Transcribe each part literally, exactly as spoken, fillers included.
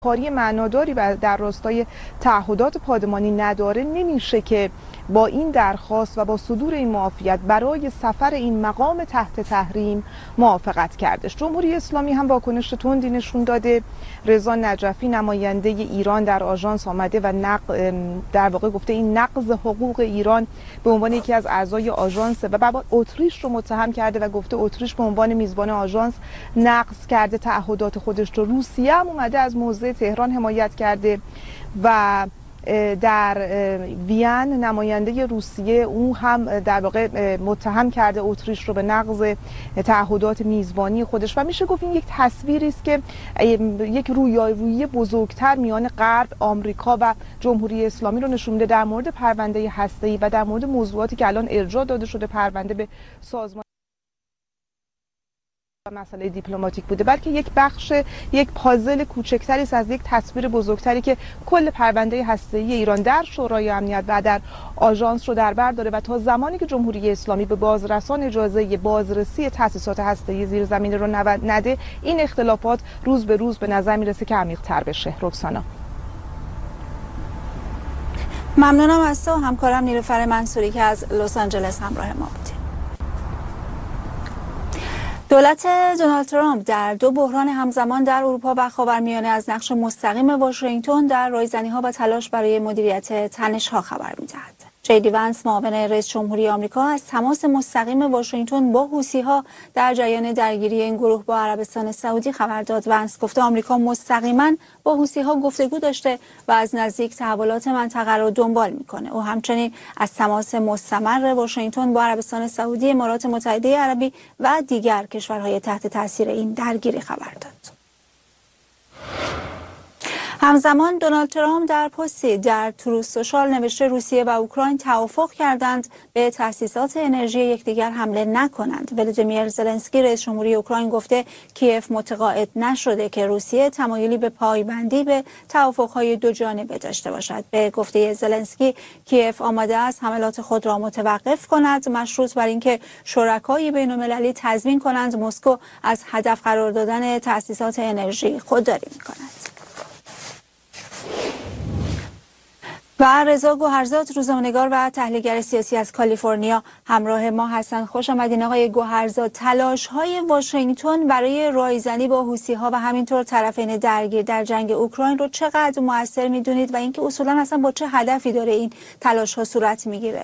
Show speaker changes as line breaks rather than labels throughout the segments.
کاری معناداری در راستای تعهدات پادمانی نداره، نمیشه که با این درخواست و با صدور این معافیت برای سفر این مقام تحت تحریم موافقت کردش. جمهوری اسلامی هم واکنش تندی نشون داده. رضا نجفی نماینده ایران در آژانس آمده و نق... در واقع گفته این نقض حقوق ایران به عنوان یکی از اعضای آژانس و بعد اتریش رو متهم کرده و گفته اتریش به عنوان میزبان آژانس نقض کرده تعهدات خودش رو. روسیه هم اومده از موضع تهران حمایت کرده و در وین نماینده روسیه اون هم در واقع متهم کرده اتریش رو به نقض تعهدات میزبانی خودش و میشه گفت این یک تصویری است که یک رویارویی بزرگتر میان غرب، آمریکا و جمهوری اسلامی رو نشون میده در مورد پرونده هسته‌ای و در مورد موضوعاتی که الان ارجاع داده شده پرونده به سازمان مسئله دیپلماتیک بوده، بلکه یک بخش یک پازل کوچکتری است از یک تصویر بزرگتری که کل پرونده هسته‌ای ایران در شورای امنیت و در آژانس رو در بر داره و تا زمانی که جمهوری اسلامی به بازرسان اجازه بازرسی تأسیسات هسته‌ای زیر زمین رو نده، این اختلافات روز به روز به نظر میرسه که عمیق‌تر بشه. رکسانا.
ممنونم از تو همکارم نیلوفر منصوری که از لس آنجلس همراه ما بودی. دولت دونالد ترامپ در دو بحران همزمان در اروپا و خاورمیانه از نقش مستقیم واشنگتن در رایزنی‌ها و تلاش برای مدیریت تنش‌ها خبر می‌دهد. جی دی ونس معاون رئیس جمهوری آمریکا از تماس مستقیم واشنگتن با حوثی‌ها در جریان درگیری این گروه با عربستان سعودی خبر داد. ونس گفته آمریکا مستقیما با حوثی‌ها گفتگو داشته و از نزدیک تحولات منطقه را دنبال می‌کنه. او همچنین از تماس مستمر واشنگتن با عربستان سعودی، امارات متحده عربی و دیگر کشورهای تحت تاثیر این درگیری خبر داد. همزمان دونالد ترامپ در پستی در تروث سوشال نوشته روسیه و اوکراین توافق کردند به تأسیسات انرژی یکدیگر حمله نکنند. ولادیمیر زلنسکی رئیس جمهوری اوکراین گفته کیف متقاعد نشده که روسیه تمایلی به پایبندی به توافق‌های دو جانبه داشته باشد. به گفته زلنسکی کیف آماده است حملات خود را متوقف کند مشروط بر اینکه شرکای بین‌المللی تضمین کنند مسکو از هدف قرار دادن تأسیسات انرژی خودداری می‌کند. و رضا گوهرزاد روزنامه‌نگار و تحلیلگر سیاسی از کالیفرنیا همراه ما هستند. خوش آمدین آقای گوهرزاد. تلاش‌های واشنگتن برای رایزنی با حوثی‌ها و همینطور طرفین درگیر در جنگ اوکراین رو چقدر مؤثر می‌دونید و اینکه اصولاً اصلا با چه هدفی داره این تلاش‌ها صورت می‌گیره؟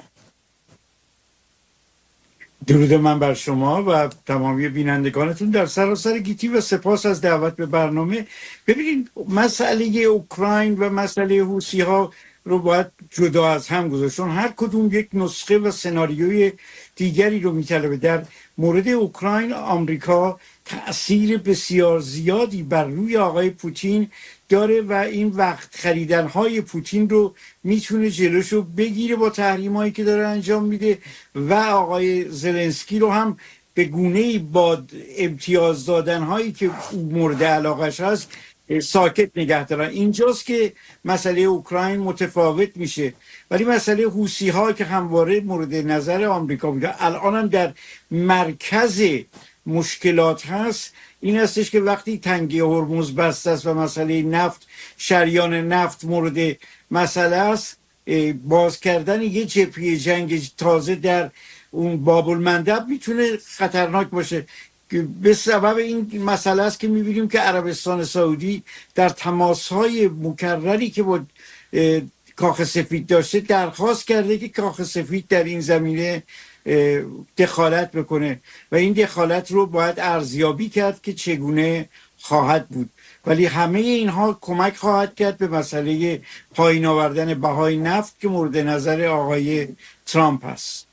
درود من بر شما و تمامی بینندگانتون در سراسر گیتی و سپاس از دعوت به برنامه. ببینید مسئله اوکراین و مسئله حوثی‌ها رو باید جدا از هم گذاشت، چون هر کدوم یک نسخه و سناریوی دیگری رو میطلبه. در مورد اوکراین آمریکا تأثیر بسیار زیادی بر روی آقای پوتین داره و این وقت خریدن‌های پوتین رو میتونه جلوشو بگیره با تحریم‌هایی که داره انجام میده و آقای زلنسکی رو هم به گونه‌ای با امتیاز دادن‌هایی که مورد علاقش هست ساکت نگه دارن. اینجاست که مسئله اوکراین متفاوت میشه، ولی مسئله حوثی‌ها که همواره مورد نظر آمریکا بوده الان هم در مرکز مشکلات هست این هستش که وقتی تنگه هرمز بسته است و مسئله نفت، شریان نفت مورد مسئله است، باز کردن یه جبهه جنگ تازه در اون باب المندب میتونه خطرناک باشه. به سبب این مسئله است که میبینیم که عربستان سعودی در تماسهای مکرری که با کاخ سفید داشته درخواست کرده که کاخ سفید در این زمینه دخالت بکنه و این دخالت رو باید ارزیابی کرد که چگونه خواهد بود، ولی همه اینها کمک خواهد کرد به مسئله پایین آوردن بهای نفت که مورد نظر آقای ترامپ است.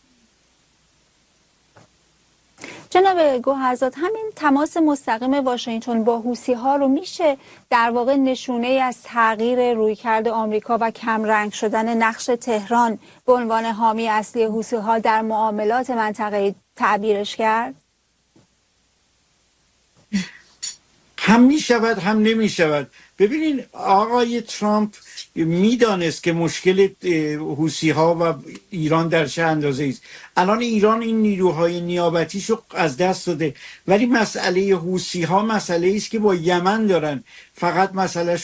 جناب گوهرزاد، همین تماس مستقیم واشنگتن با حوثی‌ها رو میشه در واقع نشونه از تغییر رویکرد آمریکا و کمرنگ شدن نقش تهران به عنوان حامی اصلی حوثی‌ها در معاملات منطقه‌ای تعبیرش کرد؟
هم می شود هم نمی شود. ببینین آقای ترامپ میدانست که مشکل حوثی ها و ایران در چه اندازه است. الان ایران این نیروهای نیابتیشو از دست داده، ولی مسئله حوثی ها مسئله است که با یمن دارن. فقط مسئله